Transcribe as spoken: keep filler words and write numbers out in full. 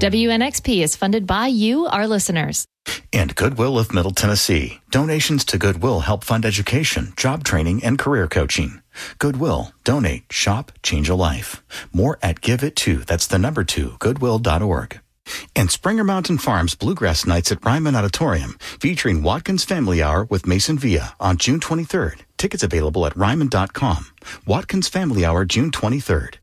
W N X P is funded by you, our listeners. And Goodwill of Middle Tennessee. Donations to Goodwill help fund education, job training, and career coaching. Goodwill. Donate. Shop. Change a life. More at Give It To. That's the number two. Goodwill dot org. And Springer Mountain Farms Bluegrass Nights at Ryman Auditorium, featuring Watkins Family Hour with Mason Villa on June twenty-third. Tickets available at ryman dot com. Watkins Family Hour, June twenty-third.